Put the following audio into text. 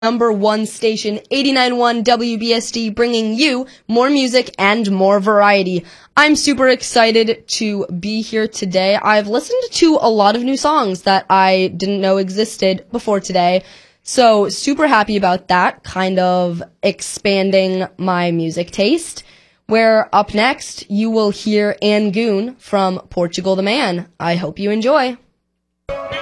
#1 station, 89.1 WBSD, bringing you more music and more variety. I'm super excited to be here today. I've listened to a lot of new songs that I didn't know existed before today, so super happy about that, kind of expanding my music taste. Where up next, you will hear Angoon from Portugal the Man. I hope you enjoy.